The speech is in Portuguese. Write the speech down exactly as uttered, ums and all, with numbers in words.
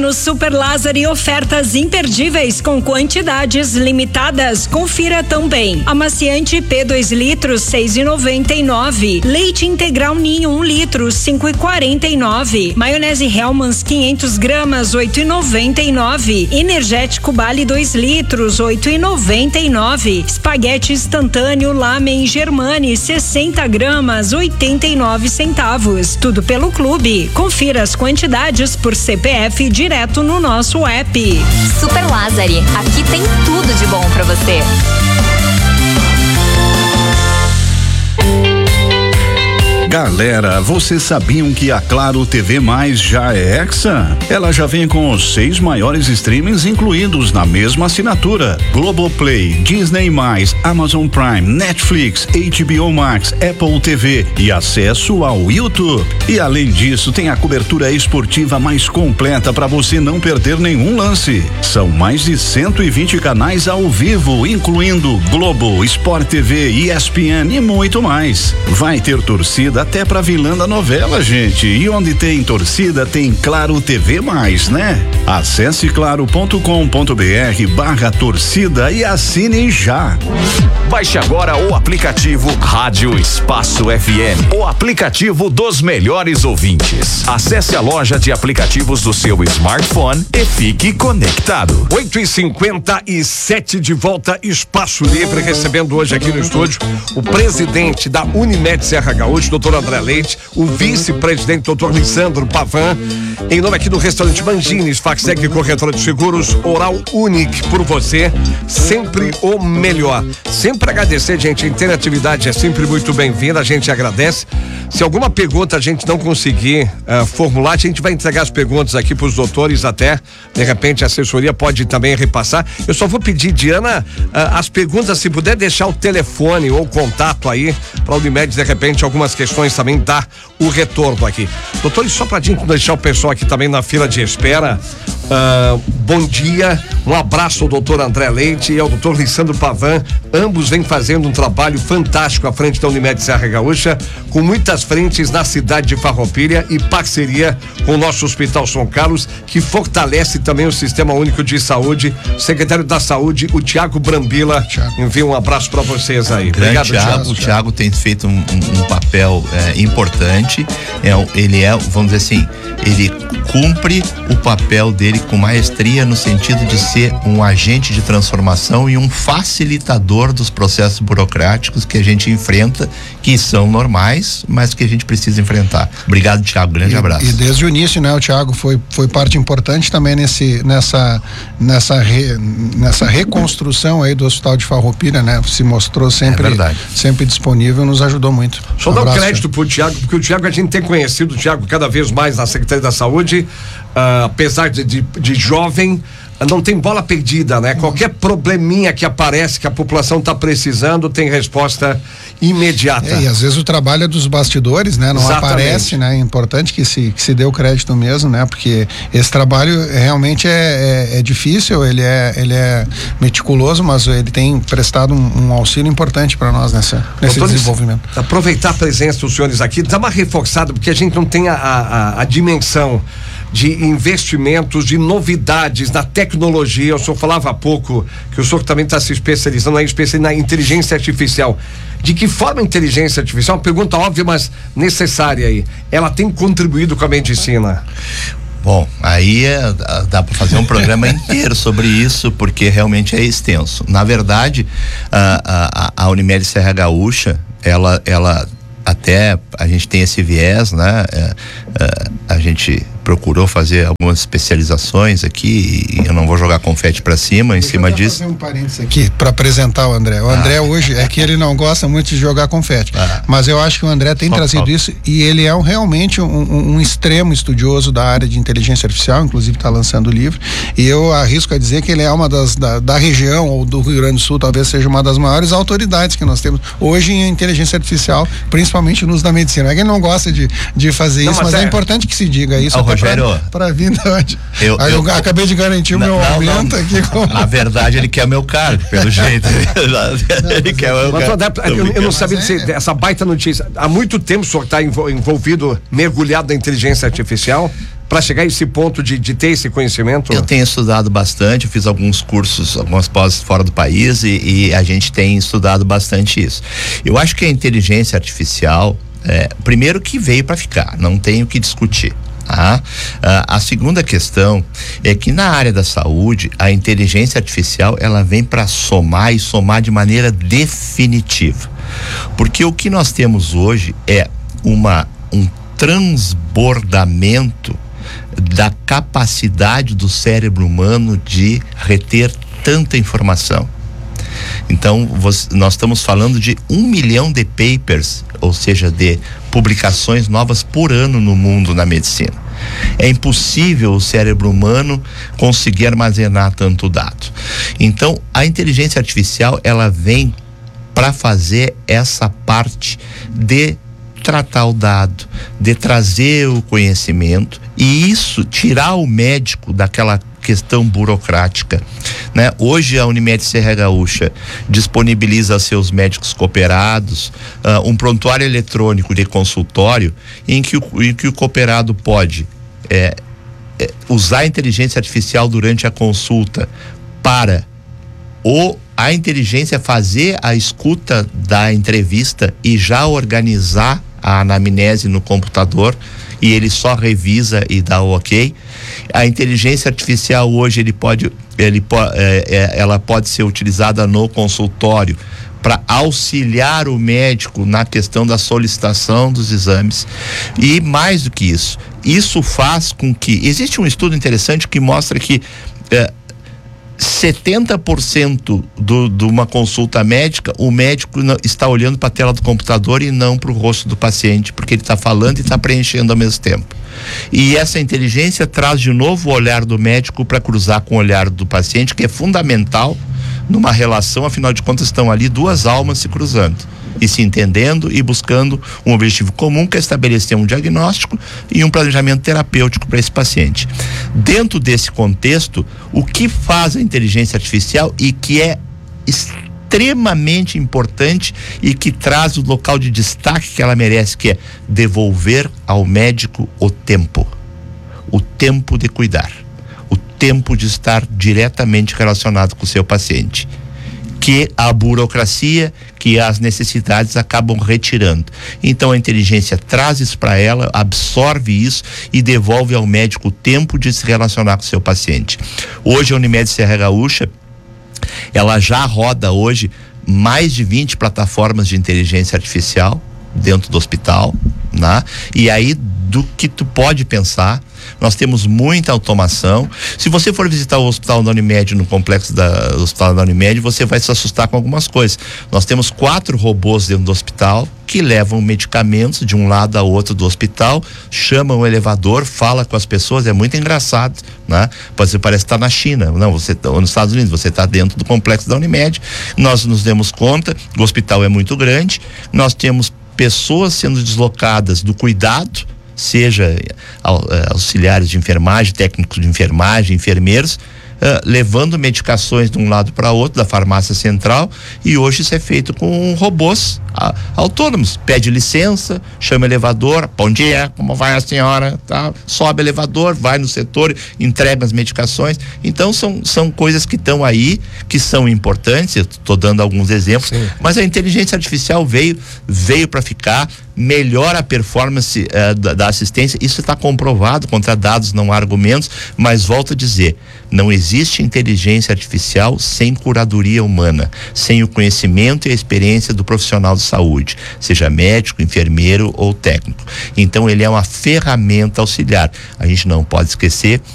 no Super Lázari ofertas imperdíveis com quantidades limitadas. Confira também. Amaciante P dois litros, seis e noventa e nove. Leite integral Ninho um litro, cinco e quarenta e nove. Maionese Hellmann's quinhentos gramas, oito e noventa e nove. Energético Bali dois litros, oito e noventa e nove. Espaguete instantâneo Lamen Germani, sessenta gramas, oitenta e nove centavos. Tudo pelo clube. Confira as quantidades por C P F direto no nosso app. Super Lázari, aqui tem tudo de bom pra você. Galera, vocês sabiam que a Claro T V Mais já é Hexa? Ela já vem com os seis maiores streamings incluídos na mesma assinatura: Globoplay, Disney mais, Amazon Prime, Netflix, H B O Max, Apple T V e acesso ao YouTube. E além disso, tem a cobertura esportiva mais completa para você não perder nenhum lance. São mais de cento e vinte canais ao vivo, incluindo Globo, Sport T V, E S P N e muito mais. Vai ter torcida até pra vilã da novela, gente. E onde tem torcida, tem Claro T V mais, né? Acesse claro ponto com ponto br barra torcida e assine já. Baixe agora o aplicativo Rádio Espaço F M, o aplicativo dos melhores ouvintes. Acesse a loja de aplicativos do seu smartphone e fique conectado. oito e cinquenta e sete de volta, Espaço Livre, recebendo hoje aqui no estúdio o presidente da Unimed Serra Gaúcha, doutor André Leite, o vice-presidente, doutor Lisandro Pavan, em nome aqui do restaurante Mangines, Facseg Corretora de Seguros, Oral Unique, por você, sempre o melhor. Sempre agradecer, gente, a interatividade é sempre muito bem-vinda, a gente agradece. Se alguma pergunta a gente não conseguir uh, formular, a gente vai entregar as perguntas aqui para os doutores, até, de repente, a assessoria pode também repassar. Eu só vou pedir, Diana, uh, as perguntas, se puder deixar o telefone ou o contato aí, para a Unimed, de repente, algumas questões também dar o retorno aqui. Doutores, só para a gente deixar o pessoal aqui também na fila de espera, uh, bom dia, um abraço ao doutor André Leite e ao doutor Lisandro Pavan, ambos vêm fazendo um trabalho fantástico à frente da Unimed Serra Gaúcha, com muitas frentes na cidade de Farroupilha e parceria com o nosso Hospital São Carlos, que fortalece também o Sistema Único de Saúde. O secretário da Saúde, o Tiago Brambila, envia um abraço para vocês aí. Obrigado, Tiago. O Tiago tem feito um, um, um papel é, importante. É, ele é, vamos dizer assim, ele cumpre o papel dele com maestria no sentido de ser um agente de transformação e um facilitador dos processos burocráticos que a gente enfrenta, que são normais, mas que a gente precisa enfrentar. Obrigado, Tiago, grande e, abraço. E desde o início, né, o Tiago foi, foi parte importante também nesse, nessa, nessa, re, nessa reconstrução aí do Hospital de Farroupilha, né, se mostrou sempre, é sempre disponível, nos ajudou muito. Só um dar um crédito pro Tiago, porque o Tiago, a gente tem conhecido o Tiago cada vez mais na Secretaria da Saúde, uh, apesar de, de, de jovem, não tem bola perdida, né? Qualquer probleminha que aparece, que a população está precisando, tem resposta imediata. É, e às vezes o trabalho é dos bastidores, né? Não Exatamente. aparece, né? É importante que se, que se dê o crédito mesmo, né? Porque esse trabalho realmente é, é, é difícil, ele é, ele é meticuloso, mas ele tem prestado um, um auxílio importante para nós nessa, nesse Doutor, desenvolvimento. Aproveitar a presença dos senhores aqui, dá uma reforçada, porque a gente não tem a, a, a dimensão de investimentos, de novidades na tecnologia. O senhor falava há pouco que o senhor também está se especializando, aí, especializando na inteligência artificial. De que forma a inteligência artificial, uma pergunta óbvia, mas necessária aí, ela tem contribuído com a medicina? Bom, aí é, dá para fazer um programa inteiro sobre isso, porque realmente é extenso. Na verdade, a, a, a Unimed Serra Gaúcha, ela, ela até, a gente tem esse viés, né? É, é, a gente procurou fazer algumas especializações aqui e eu não vou jogar confete para cima, em Deixa cima eu disso. fazer um parênteses aqui para apresentar o André. O ah. André hoje é que ele não gosta muito de jogar confete, ah. mas eu acho que o André tem Só trazido falta. isso e ele é um, realmente um, um, um extremo estudioso da área de inteligência artificial, inclusive está lançando o livro, e eu arrisco a dizer que ele é uma das da, da região ou do Rio Grande do Sul, talvez seja uma das maiores autoridades que nós temos hoje em inteligência artificial, principalmente no uso da medicina. É que ele não gosta de, de fazer não, isso, mas, mas é, é importante que se diga isso. Oh, Rogério, para vir da onde? Eu, Aí eu, eu acabei de garantir não, o meu não, aumento não. aqui. Com... Na verdade, ele quer o meu cargo, pelo jeito. ele quer o meu cargo. Eu, eu não sabia dizer, essa baita notícia. Há muito tempo o senhor está envolvido, mergulhado na inteligência artificial? para chegar a esse ponto de, de ter esse conhecimento? Eu tenho estudado bastante, eu fiz alguns cursos, algumas pós fora do país e, e a gente tem estudado bastante isso. Eu acho que a inteligência artificial, é, primeiro que veio para ficar, não tem o que discutir. Ah, a segunda questão é que na área da saúde a inteligência artificial ela vem para somar e somar de maneira definitiva, porque o que nós temos hoje é uma um transbordamento da capacidade do cérebro humano de reter tanta informação. Então, você, nós estamos falando de um milhão de papers, ou seja, de publicações novas por ano no mundo na medicina. É impossível o cérebro humano conseguir armazenar tanto dado. Então, a inteligência artificial, ela vem para fazer essa parte de tratar o dado, de trazer o conhecimento e isso tirar o médico daquela questão burocrática, né? Hoje a Unimed Serra Gaúcha disponibiliza a seus médicos cooperados uh, um prontuário eletrônico de consultório em que o, em que o cooperado pode é, é, usar a inteligência artificial durante a consulta para ou a inteligência fazer a escuta da entrevista e já organizar a anamnese no computador e ele só revisa e dá o ok. A inteligência artificial hoje ele pode, ele po, é, é, ela pode ser utilizada no consultório para auxiliar o médico na questão da solicitação dos exames e mais do que isso, isso faz com que existe um estudo interessante que mostra que é, setenta por cento do, de uma consulta médica, o médico não, está olhando para a tela do computador e não para o rosto do paciente, porque ele está falando e está preenchendo ao mesmo tempo. E essa inteligência traz de novo o olhar do médico para cruzar com o olhar do paciente, que é fundamental numa relação, afinal de contas estão ali duas almas se cruzando e se entendendo e buscando um objetivo comum, que é estabelecer um diagnóstico e um planejamento terapêutico para esse paciente. Dentro desse contexto, o que faz a inteligência artificial e que é extremamente importante e que traz o local de destaque que ela merece, que é devolver ao médico o tempo, o tempo de cuidar, o tempo de estar diretamente relacionado com o seu paciente, que a burocracia, que as necessidades acabam retirando. Então a inteligência traz isso para ela, absorve isso e devolve ao médico o tempo de se relacionar com o seu paciente. Hoje a Unimed Serra Gaúcha, ela já roda hoje mais de vinte plataformas de inteligência artificial dentro do hospital, né? E aí do que tu pode pensar, nós temos muita automação. Se você for visitar o hospital da Unimed, no complexo da do hospital da Unimed, você vai se assustar com algumas coisas. Nós temos quatro robôs dentro do hospital que levam medicamentos de um lado a outro do hospital, chamam o elevador, fala com as pessoas, é muito engraçado, né? Você parece estar na China, não, você tá nos Estados Unidos, você está dentro do complexo da Unimed. Nós nos demos conta, o hospital é muito grande, nós temos pessoas sendo deslocadas do cuidado, seja auxiliares de enfermagem, técnicos de enfermagem, enfermeiros, uh, levando medicações de um lado para outro da farmácia central, e hoje isso é feito com robôs uh, autônomos. Pede licença, chama o elevador, bom dia, como vai a senhora? Tá? Sobe o elevador, vai no setor, entrega as medicações. Então são, são coisas que estão aí, que são importantes. Eu estou dando alguns exemplos. Sim. Mas a inteligência artificial veio, veio para ficar. Melhora a performance uh, da, da assistência, isso está comprovado, contra dados não há argumentos, mas volto a dizer, não existe inteligência artificial sem curadoria humana, sem o conhecimento e a experiência do profissional de saúde, seja médico, enfermeiro ou técnico. Então ele é uma ferramenta auxiliar. A gente não pode esquecer